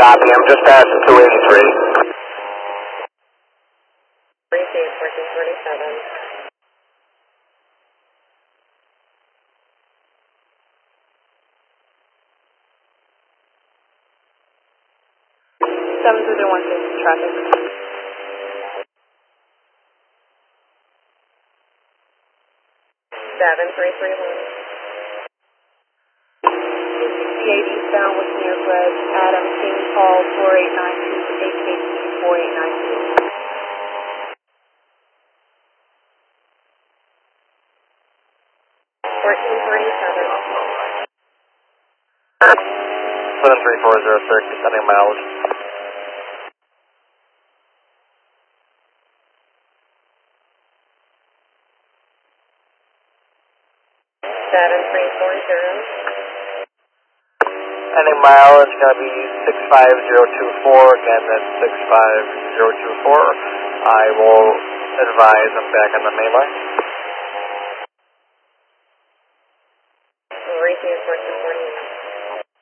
Copy, I'm just passing 283. Receive 1447. Seven to the 150 traffic. 7331. 268 eastbound with Northwest Adam King call 4892 AKT 4892. 1437. 73406, descending mileage. Seven three four zero. Ending mileage is going to be 65024. Again, that's 65024. I will advise I'm back on the main line. Receive 1448.